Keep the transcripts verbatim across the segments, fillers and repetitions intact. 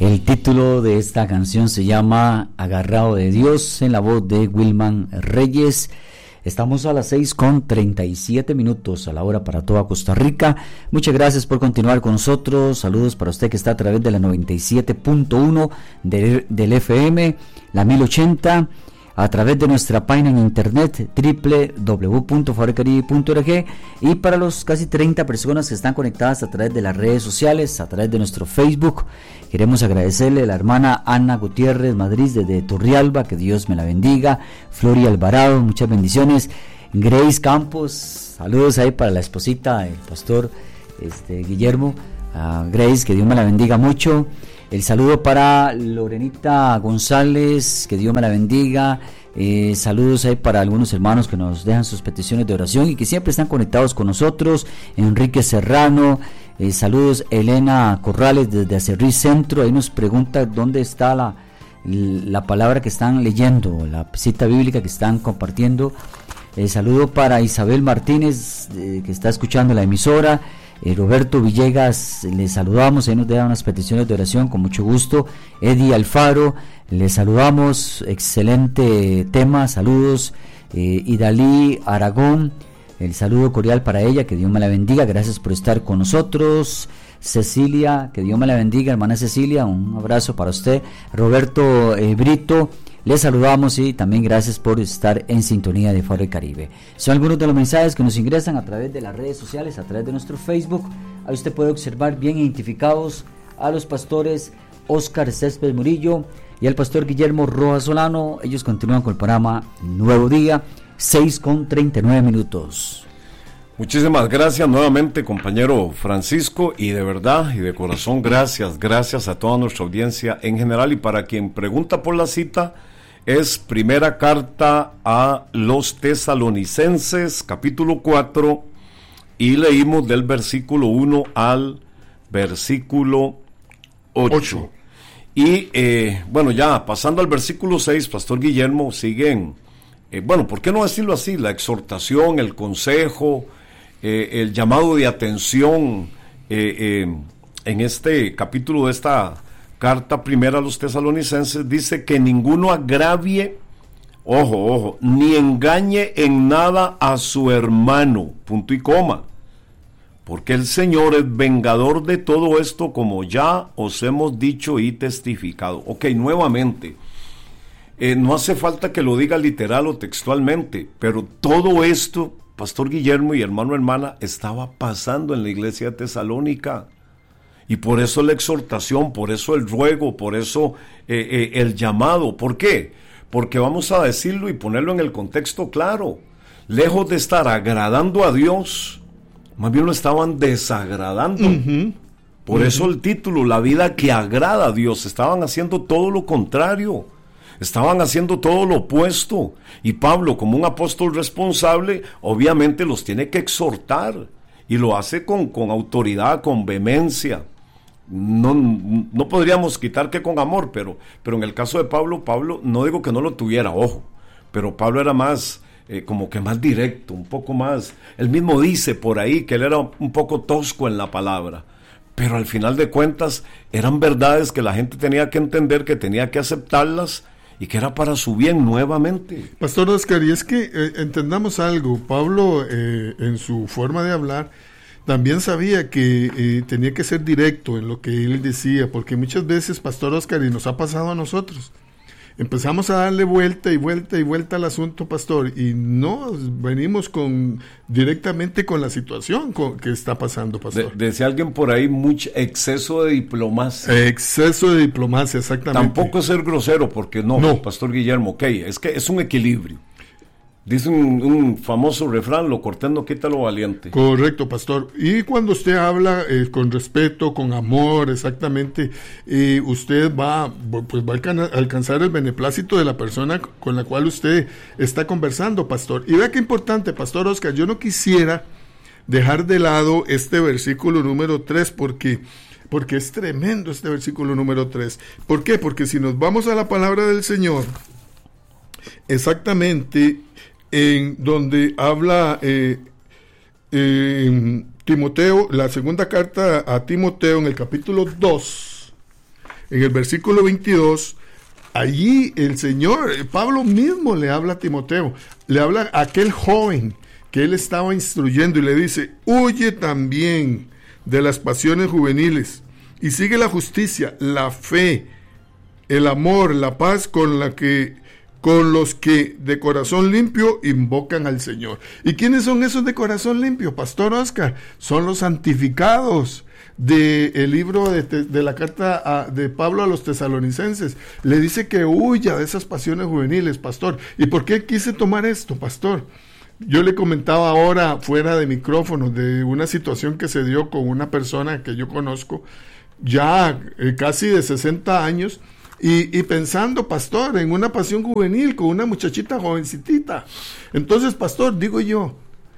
El título de esta canción se llama Agarrado de Dios, en la voz de Wilman Reyes. Estamos a las seis con treinta y siete minutos, a la hora para toda Costa Rica. Muchas gracias por continuar con nosotros. Saludos para usted que está a través de la noventa y siete punto uno del, del F M, la mil ochenta, a través de nuestra página en internet doble u doble u doble u punto faro caribe punto org, y para los casi treinta personas que están conectadas a través de las redes sociales, a través de nuestro Facebook. Queremos agradecerle a la hermana Ana Gutiérrez Madrid desde Turrialba, que Dios me la bendiga. Floria Alvarado, muchas bendiciones. Grace Campos, saludos ahí para la esposita del pastor este, Guillermo. Uh, Grace, que Dios me la bendiga mucho. El saludo para Lorenita González, que Dios me la bendiga. Eh, saludos ahí para algunos hermanos que nos dejan sus peticiones de oración y que siempre están conectados con nosotros. Enrique Serrano, eh, saludos. Elena Corrales desde Acerrí Centro, ahí nos pregunta dónde está la, la palabra que están leyendo, la cita bíblica que están compartiendo. Eh, saludo para Isabel Martínez, eh, que está escuchando la emisora. Eh, Roberto Villegas, le saludamos, ahí nos deja unas peticiones de oración con mucho gusto. Eddie Alfaro, le saludamos, excelente tema, saludos. eh, Idalí Aragón, el saludo cordial para ella, que Dios me la bendiga, gracias por estar con nosotros. Cecilia, que Dios me la bendiga, hermana Cecilia, un abrazo para usted. Roberto eh, Brito, les saludamos y también gracias por estar en sintonía de Faro Caribe. Son algunos de los mensajes que nos ingresan a través de las redes sociales, a través de nuestro Facebook. Ahí usted puede observar bien identificados a los pastores Oscar Céspedes Murillo y al pastor Guillermo Rojas Solano. Ellos continúan con el programa Nuevo Día, seis con treinta y nueve minutos. Muchísimas gracias nuevamente, compañero Francisco, y de verdad y de corazón gracias, gracias a toda nuestra audiencia en general. Y para quien pregunta por la cita, es primera carta a los Tesalonicenses, capítulo cuatro, y leímos del versículo uno al versículo ocho. Y eh, bueno, ya pasando al versículo seis, pastor Guillermo, siguen, eh, bueno, ¿por qué no decirlo así? La exhortación, el consejo, eh, el llamado de atención eh, eh, en este capítulo de esta carta primera a los Tesalonicenses. Dice que ninguno agravie, ojo, ojo, ni engañe en nada a su hermano, punto y coma, porque el Señor es vengador de todo esto, como ya os hemos dicho y testificado. Ok, nuevamente, eh, no hace falta que lo diga literal o textualmente, pero todo esto, pastor Guillermo y hermano hermana, estaba pasando en la iglesia de Tesalónica. Y por eso la exhortación, por eso el ruego, por eso eh, eh, el llamado. ¿Por qué? Porque vamos a decirlo y ponerlo en el contexto claro. Lejos de estar agradando a Dios, más bien lo estaban desagradando. Uh-huh. Por uh-huh. eso el título, la vida que agrada a Dios. Estaban haciendo todo lo contrario. Estaban haciendo todo lo opuesto. Y Pablo, como un apóstol responsable, obviamente los tiene que exhortar. Y lo hace con, con autoridad, con vehemencia. No, no podríamos quitar que con amor, pero, pero en el caso de Pablo, Pablo, no digo que no lo tuviera, ojo, pero Pablo era más, eh, como que más directo, un poco más, él mismo dice por ahí que él era un poco tosco en la palabra, pero al final de cuentas eran verdades que la gente tenía que entender, que tenía que aceptarlas y que era para su bien nuevamente. Pastor Oscar, y es que eh, entendamos algo, Pablo eh, en su forma de hablar también sabía que eh, tenía que ser directo en lo que él decía, porque muchas veces, Pastor Oscar, y nos ha pasado a nosotros, empezamos a darle vuelta y vuelta y vuelta al asunto, pastor, y no venimos con directamente con la situación con, que está pasando, pastor. De, decía alguien por ahí, mucho exceso de diplomacia. Exceso de diplomacia, exactamente. Tampoco es ser grosero, porque no, no. Pastor Guillermo, ok, es que es un equilibrio. Dice un, un famoso refrán, lo cortés no quita lo valiente. Correcto, pastor. Y cuando usted habla eh, con respeto, con amor, exactamente, eh, usted va, pues va a alcanzar el beneplácito de la persona con la cual usted está conversando, pastor. Y vea qué importante, pastor Oscar, yo no quisiera dejar de lado este versículo número tres, porque, porque es tremendo este versículo número tres. ¿Por qué? Porque si nos vamos a la palabra del Señor, exactamente en donde habla eh, eh, Timoteo, la segunda carta a Timoteo en el capítulo dos, en el versículo veintidós, allí el Señor, Pablo mismo le habla a Timoteo, le habla a aquel joven que él estaba instruyendo y le dice, huye también de las pasiones juveniles y sigue la justicia, la fe, el amor, la paz con la que con los que de corazón limpio invocan al Señor. ¿Y quiénes son esos de corazón limpio, Pastor Oscar? Son los santificados del libro de, de la carta a, de Pablo a los tesalonicenses. Le dice que huya de esas pasiones juveniles, pastor. ¿Y por qué quise tomar esto, pastor? Yo le comentaba ahora fuera de micrófono de una situación que se dio con una persona que yo conozco ya eh, casi de sesenta años y, y pensando, pastor, en una pasión juvenil con una muchachita jovencitita. Entonces, pastor, digo yo,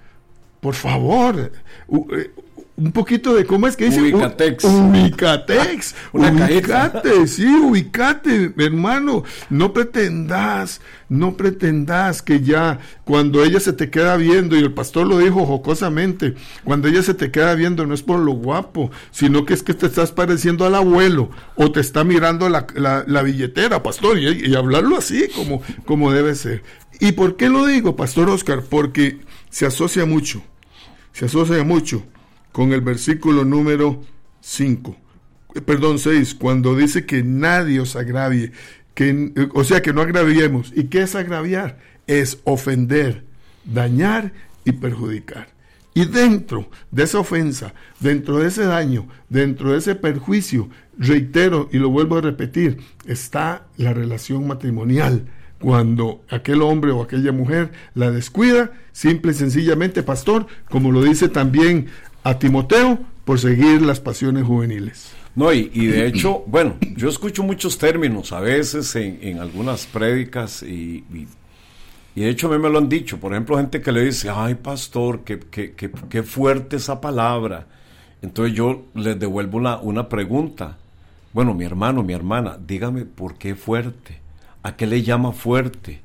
por favor, uh, uh, un poquito de, ¿cómo es que dice? Ubicatex. U- ubicatex. Una ubicate, sí, ubicate, hermano. No pretendas, no pretendas que ya, cuando ella se te queda viendo, y el pastor lo dijo jocosamente, cuando ella se te queda viendo no es por lo guapo, sino que es que te estás pareciendo al abuelo, o te está mirando la, la, la billetera, pastor, y, y hablarlo así, como, como debe ser. ¿Y por qué lo digo, pastor Oscar? Porque se asocia mucho, se asocia mucho con el versículo número cinco, perdón, seis, cuando dice que nadie os agravie, que, o sea, que no agraviemos. ¿Y qué es agraviar? Es ofender, dañar y perjudicar. Y dentro de esa ofensa, dentro de ese daño, dentro de ese perjuicio, reitero y lo vuelvo a repetir, está la relación matrimonial. Cuando aquel hombre o aquella mujer la descuida, simple y sencillamente, pastor, como lo dice también a Timoteo, por seguir las pasiones juveniles. No, y, y de hecho, bueno, yo escucho muchos términos a veces en, en algunas prédicas y, y, y de hecho a mí me lo han dicho, por ejemplo, gente que le dice, ay pastor, qué, qué, qué, qué fuerte esa palabra. Entonces yo les devuelvo una, una pregunta. Bueno, mi hermano, mi hermana, dígame por qué fuerte, ¿a qué le llama fuerte?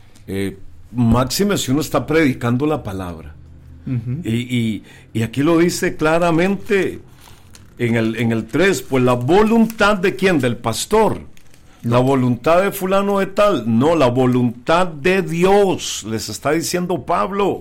Eh, máxime si uno está predicando la palabra. Uh-huh. Y, y, y aquí lo dice claramente en el, en el tres, pues la voluntad de quién, del pastor, no. La voluntad de fulano de tal, no, la voluntad de Dios, les está diciendo Pablo,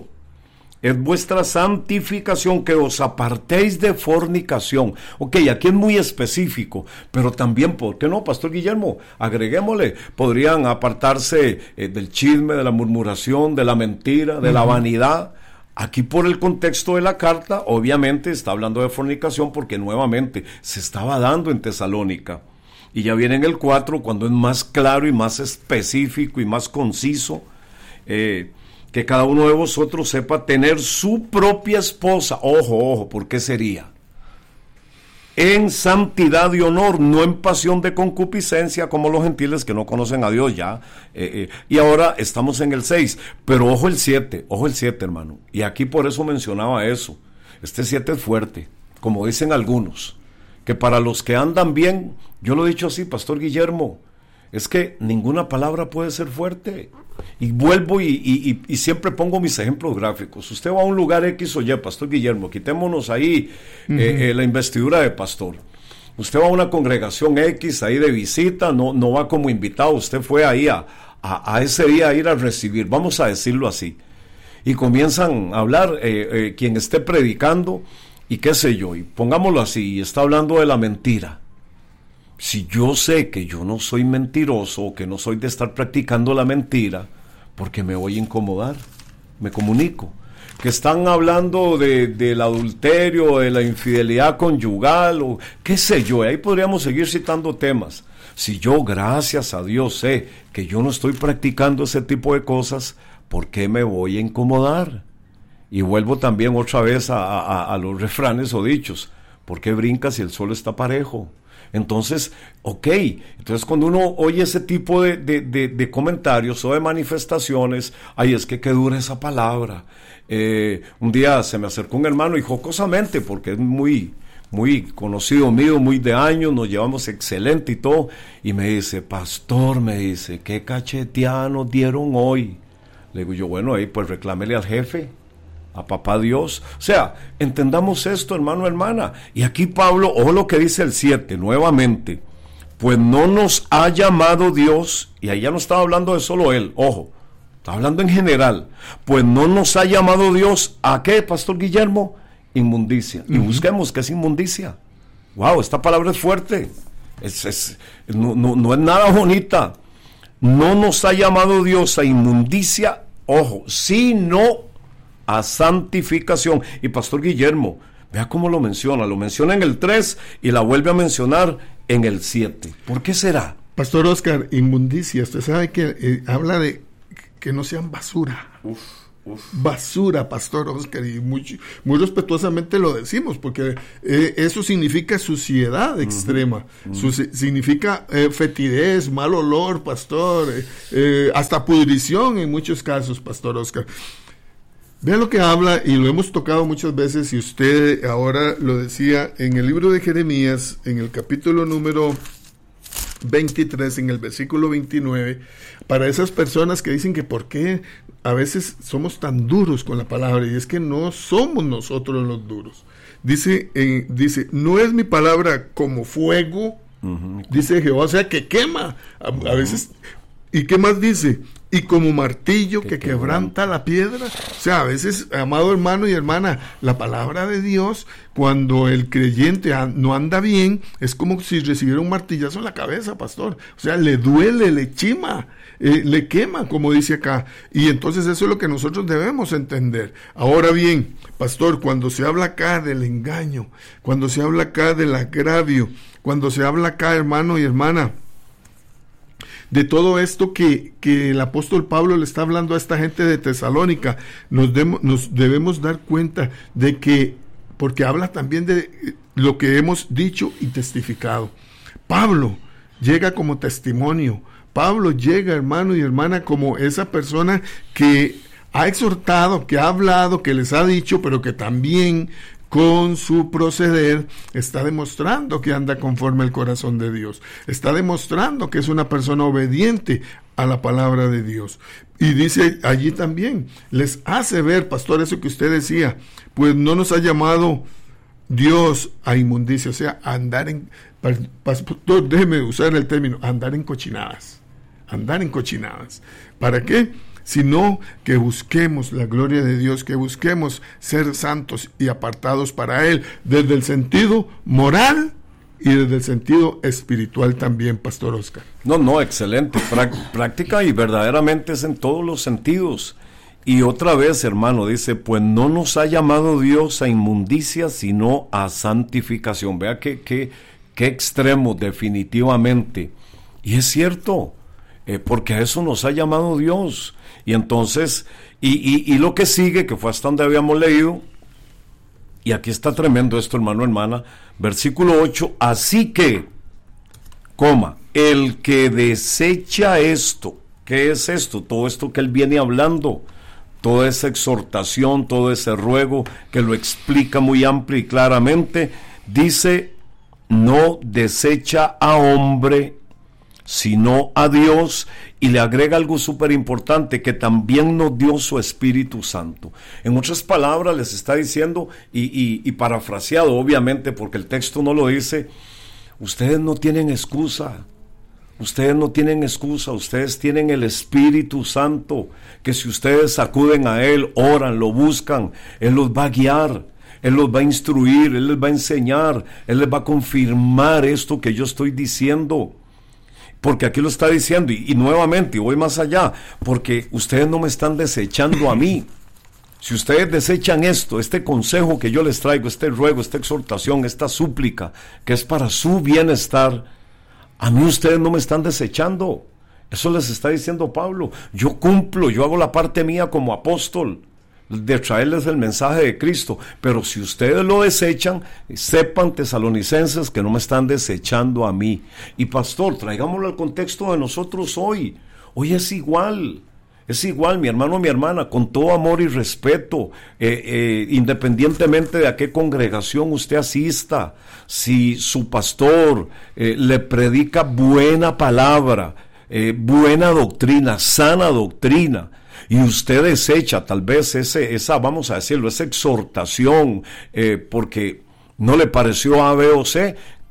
es vuestra santificación, que os apartéis de fornicación. Ok, aquí es muy específico, pero también, ¿por qué no, Pastor Guillermo? Agreguémosle, podrían apartarse eh, del chisme, de la murmuración, de la mentira, de uh-huh. la vanidad. Aquí por el contexto de la carta, obviamente está hablando de fornicación porque nuevamente se estaba dando en Tesalónica. Y ya viene en el cuatro cuando es más claro y más específico y más conciso, eh, que cada uno de vosotros sepa tener su propia esposa. Ojo, ojo, ¿por qué sería? En santidad y honor, no en pasión de concupiscencia como los gentiles que no conocen a Dios ya. Eh, eh, y ahora estamos en el seis, pero ojo el siete, ojo el siete, hermano. Y aquí por eso mencionaba eso. Este siete es fuerte, como dicen algunos, que para los que andan bien, yo lo he dicho así, Pastor Guillermo, es que ninguna palabra puede ser fuerte. Y vuelvo y, y, y, y siempre pongo mis ejemplos gráficos. Usted va a un lugar X o Y, Pastor Guillermo, quitémonos ahí uh-huh. eh, eh, la investidura de pastor. Usted va a una congregación X ahí de visita, no, no va como invitado, usted fue ahí a, a, a ese día a ir a recibir, vamos a decirlo así. Y comienzan a hablar eh, eh, quien esté predicando y qué sé yo, y pongámoslo así, y está hablando de la mentira. Si yo sé que yo no soy mentiroso o que no soy de estar practicando la mentira, porque me voy a incomodar, me comunico. Que están hablando de, del adulterio, de la infidelidad conyugal, o qué sé yo, ahí podríamos seguir citando temas. Si yo, gracias a Dios, sé que yo no estoy practicando ese tipo de cosas, ¿por qué me voy a incomodar? Y vuelvo también otra vez a, a, a los refranes o dichos, ¿por qué brincas si el suelo está parejo? Entonces, ok, entonces cuando uno oye ese tipo de, de, de, de comentarios o de manifestaciones, ay, es que qué dura esa palabra. Eh, un día se me acercó un hermano y jocosamente, porque es muy, muy conocido mío, muy de años, nos llevamos excelente y todo, y me dice, pastor, me dice, qué cacheteada nos dieron hoy. Le digo yo, bueno, ahí pues reclámele al jefe, a papá Dios. O sea, entendamos esto, hermano, hermana. Y aquí Pablo, ojo lo que dice el siete, nuevamente, pues no nos ha llamado Dios, y ahí ya no estaba hablando de solo él, ojo, está hablando en general, pues no nos ha llamado Dios, ¿a qué, Pastor Guillermo? Inmundicia. Uh-huh. Y busquemos qué es inmundicia. Wow, esta palabra es fuerte, es, es, no, no, no es nada bonita. No nos ha llamado Dios a inmundicia, ojo, sino a santificación. Y Pastor Guillermo, vea cómo lo menciona, lo menciona en el tres y la vuelve a mencionar en el siete. ¿Por qué será? Pastor Oscar, inmundicia, usted sabe que eh, habla de que no sean basura. Uf, uf. Basura, Pastor Oscar, y muy, muy respetuosamente lo decimos, porque eh, eso significa suciedad extrema, uh-huh. uh-huh. Su, significa eh, fetidez, mal olor, Pastor, eh, eh, hasta pudrición en muchos casos, Pastor Oscar. Vean lo que habla, y lo hemos tocado muchas veces, y usted ahora lo decía en el libro de Jeremías, en el capítulo número veintitrés, en el versículo veintinueve, para esas personas que dicen que por qué a veces somos tan duros con la palabra, y es que no somos nosotros los duros. Dice, eh, dice, no es mi palabra como fuego, uh-huh. dice Jehová, o sea, que quema, a, uh-huh. a veces, ¿y qué más dice? Y como martillo que, que quebranta la piedra. O sea, a veces, amado hermano y hermana, la palabra de Dios, cuando el creyente no anda bien, es como si recibiera un martillazo en la cabeza, pastor. O sea, le duele, le chima, eh, le quema, como dice acá. Y entonces eso es lo que nosotros debemos entender. Ahora bien, pastor, cuando se habla acá del engaño, cuando se habla acá del agravio, cuando se habla acá, hermano y hermana, de todo esto que, que el apóstol Pablo le está hablando a esta gente de Tesalónica, nos, demo, nos debemos dar cuenta de que, porque habla también de lo que hemos dicho y testificado. Pablo llega como testimonio, Pablo llega, hermano y hermana, como esa persona que ha exhortado, que ha hablado, que les ha dicho, pero que también con su proceder está demostrando que anda conforme al corazón de Dios, está demostrando que es una persona obediente a la palabra de Dios. Y dice allí también, les hace ver, pastor, eso que usted decía, pues no nos ha llamado Dios a inmundicia, o sea, a andar en, pastor, déjeme usar el término, andar en cochinadas, andar en cochinadas. ¿Para qué? Sino que busquemos la gloria de Dios, que busquemos ser santos y apartados para Él, desde el sentido moral y desde el sentido espiritual también, Pastor Oscar. No, no, excelente, práctica y verdaderamente es en todos los sentidos. Y otra vez, hermano, dice, pues no nos ha llamado Dios a inmundicia, sino a santificación. Vea qué, qué, qué extremo definitivamente. Y es cierto, eh, porque a eso nos ha llamado Dios. Y entonces, y, y, y lo que sigue, que fue hasta donde habíamos leído, y aquí está tremendo esto, hermano, hermana, versículo ocho, así que, coma, el que desecha esto, ¿qué es esto? Todo esto que él viene hablando, toda esa exhortación, todo ese ruego, que lo explica muy amplio y claramente, dice, no desecha a hombre, sino a Dios, y le agrega algo súper importante, que también nos dio su Espíritu Santo. En otras palabras les está diciendo, y, y, y parafraseado obviamente, porque el texto no lo dice, ustedes no tienen excusa, ustedes no tienen excusa, ustedes tienen el Espíritu Santo, que si ustedes acuden a Él, oran, lo buscan, Él los va a guiar, Él los va a instruir, Él les va a enseñar, Él les va a confirmar esto que yo estoy diciendo. Porque aquí lo está diciendo, y, y nuevamente, y voy más allá, porque ustedes no me están desechando a mí. Si ustedes desechan esto, este consejo que yo les traigo, este ruego, esta exhortación, esta súplica, que es para su bienestar, a mí ustedes no me están desechando. Eso les está diciendo Pablo. Yo cumplo, yo hago la parte mía como apóstol, de traerles el mensaje de Cristo, pero si ustedes lo desechan, sepan, tesalonicenses, que no me están desechando a mí. Y pastor, traigámoslo al contexto de nosotros hoy. Hoy es igual, es igual, mi hermano, mi hermana, con todo amor y respeto, eh, eh, independientemente de a qué congregación usted asista, si su pastor eh, le predica buena palabra, eh, buena doctrina, sana doctrina, y usted desecha tal vez ese, esa, vamos a decirlo, esa exhortación, eh, porque no le pareció A, B o C,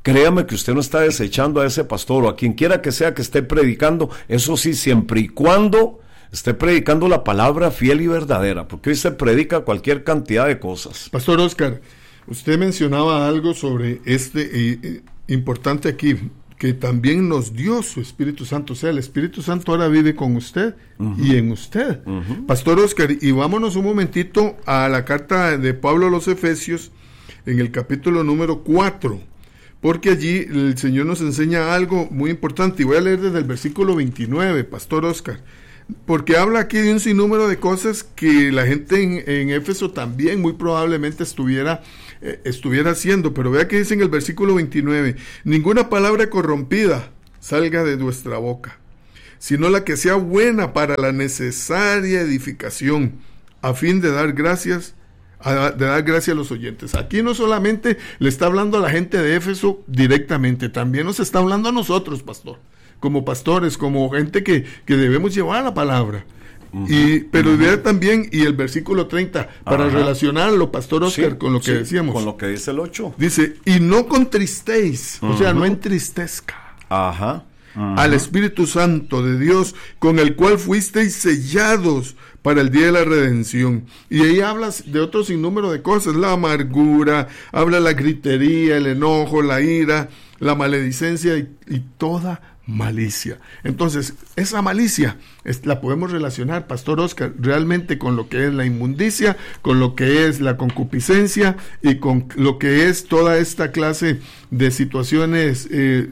créame que usted no está desechando a ese pastor o a quien quiera que sea que esté predicando, eso sí, siempre y cuando esté predicando la palabra fiel y verdadera, porque hoy se predica cualquier cantidad de cosas. Pastor Oscar, usted mencionaba algo sobre este eh, importante aquí, que también nos dio su Espíritu Santo, o sea, el Espíritu Santo ahora vive con usted uh-huh. y en usted. Uh-huh. Pastor Oscar, y vámonos un momentito a la carta de Pablo a los Efesios, en el capítulo número cuatro, porque allí el Señor nos enseña algo muy importante, y voy a leer desde el versículo veintinueve, Pastor Oscar, porque habla aquí de un sinnúmero de cosas que la gente en, en Éfeso también muy probablemente estuviera eh, estuviera haciendo, pero vea que dice en el versículo veintinueve, ninguna palabra corrompida salga de nuestra boca, sino la que sea buena para la necesaria edificación, a fin de dar gracias a, de dar gracias a los oyentes. Aquí no solamente le está hablando a la gente de Éfeso directamente, también nos está hablando a nosotros, pastor, como pastores, como gente que, que debemos llevar la palabra. Uh-huh, y pero uh-huh. vea también, y el versículo treinta, para Ajá. relacionarlo, Pastor Oscar, sí, con lo que sí, decíamos. Con lo que dice el ocho. Dice, y no contristéis, uh-huh. o sea, no entristezca Ajá. Uh-huh. al Espíritu Santo de Dios, con el cual fuisteis sellados para el día de la redención. Y ahí hablas de otro sinnúmero de cosas, la amargura, habla la gritería, el enojo, la ira, la maledicencia y, y toda malicia. Entonces, esa malicia es, la podemos relacionar, Pastor Oscar, realmente con lo que es la inmundicia, con lo que es la concupiscencia y con lo que es toda esta clase de situaciones eh,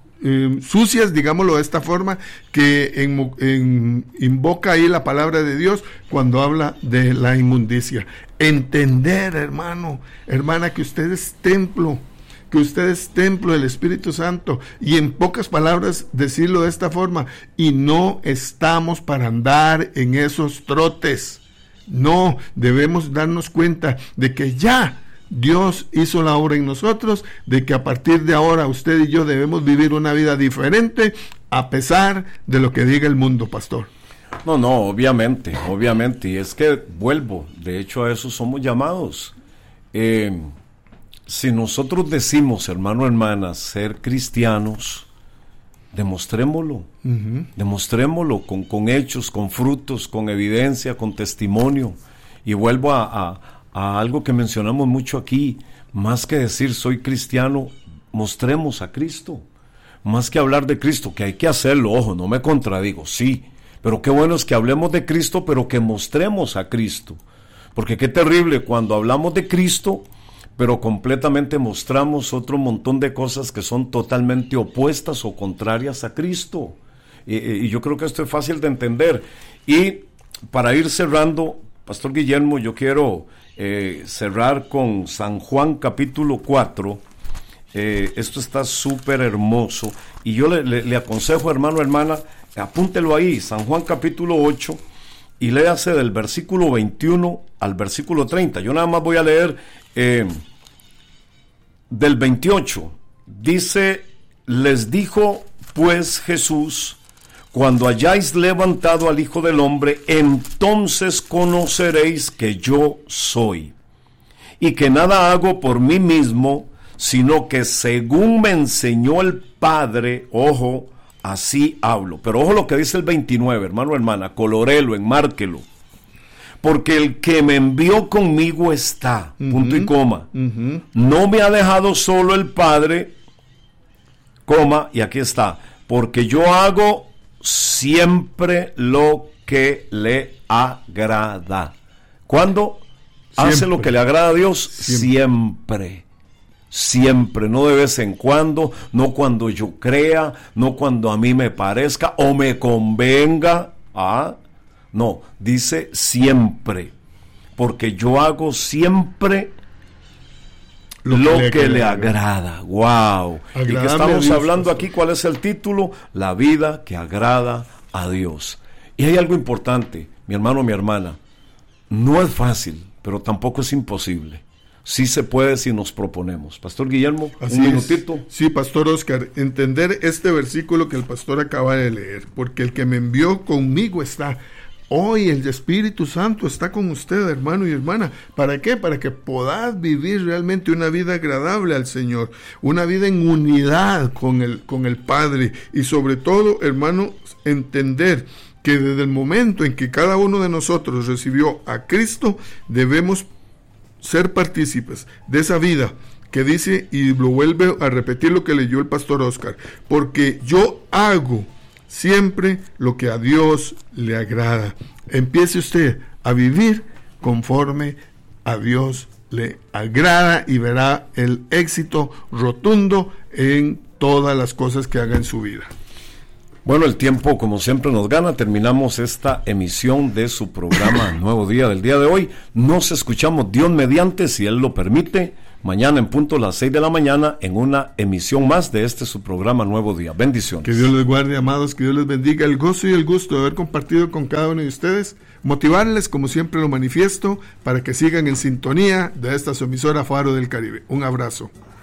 eh, sucias, digámoslo de esta forma, que en, en, invoca ahí la palabra de Dios cuando habla de la inmundicia. Entender, hermano, hermana, que usted es templo, que usted es templo del Espíritu Santo, y en pocas palabras decirlo de esta forma, y no estamos para andar en esos trotes. No, debemos darnos cuenta de que ya Dios hizo la obra en nosotros, de que a partir de ahora usted y yo debemos vivir una vida diferente a pesar de lo que diga el mundo, pastor. No, no, obviamente, obviamente, y es que vuelvo, de hecho a eso somos llamados. Eh... Si nosotros decimos, hermano, hermana, ser cristianos, demostrémoslo, uh-huh. demostrémoslo con, con hechos, con frutos, con evidencia, con testimonio. Y vuelvo a, a, a algo que mencionamos mucho aquí, más que decir soy cristiano, mostremos a Cristo. Más que hablar de Cristo, que hay que hacerlo, ojo, no me contradigo, sí, pero qué bueno es que hablemos de Cristo, pero que mostremos a Cristo. Porque qué terrible cuando hablamos de Cristo, pero completamente mostramos otro montón de cosas que son totalmente opuestas o contrarias a Cristo. Y, y yo creo que esto es fácil de entender. Y para ir cerrando, Pastor Guillermo, yo quiero eh, cerrar con San Juan capítulo cuatro. Eh, esto está súper hermoso. Y yo le, le, le aconsejo, hermano, hermana, apúntelo ahí, San Juan capítulo ocho, y léase del versículo veintiuno al versículo treinta. Yo nada más voy a leer Eh, del veintiocho, dice, les dijo pues Jesús, cuando hayáis levantado al Hijo del Hombre, entonces conoceréis que yo soy, y que nada hago por mí mismo, sino que según me enseñó el Padre, ojo, así hablo. Pero ojo lo que dice el veintinueve, hermano, hermana, colorelo, enmárquelo. Porque el que me envió conmigo está, uh-huh, punto y coma. Uh-huh. No me ha dejado solo el Padre, coma, y aquí está. Porque yo hago siempre lo que le agrada. ¿Cuándo siempre hace lo que le agrada a Dios? Siempre. Siempre. Siempre, no de vez en cuando, no cuando yo crea, no cuando a mí me parezca o me convenga. Ah, no, dice siempre, porque yo hago siempre lo, lo que, le, que le agrada. Wow. ¿Y qué estamos Dios, hablando aquí? ¿Cuál es el título? La vida que agrada a Dios. Y hay algo importante, mi hermano, mi hermana, no es fácil, pero tampoco es imposible. Sí se puede si nos proponemos. Pastor Guillermo, Así un minutito. Es. Sí, Pastor Oscar, entender este versículo que el pastor acaba de leer, porque el que me envió conmigo está. Hoy el Espíritu Santo está con usted, hermano y hermana. ¿Para qué? Para que podás vivir realmente una vida agradable al Señor, una vida en unidad con el, con el Padre, y sobre todo, hermano, entender que desde el momento en que cada uno de nosotros recibió a Cristo, debemos ser partícipes de esa vida que dice, y lo vuelve a repetir lo que leyó el pastor Oscar, porque yo hago siempre lo que a Dios le agrada. Empiece usted a vivir conforme a Dios le agrada y verá el éxito rotundo en todas las cosas que haga en su vida. Bueno, el tiempo como siempre nos gana. Terminamos esta emisión de su programa Nuevo Día del día de hoy. Nos escuchamos Dios mediante, si Él lo permite, mañana en punto a las seis de la mañana en una emisión más de este su programa Nuevo Día. Bendiciones. Que Dios les guarde, amados, que Dios les bendiga. El gozo y el gusto de haber compartido con cada uno de ustedes. Motivarles, como siempre lo manifiesto, para que sigan en sintonía de esta su emisora Faro del Caribe. Un abrazo.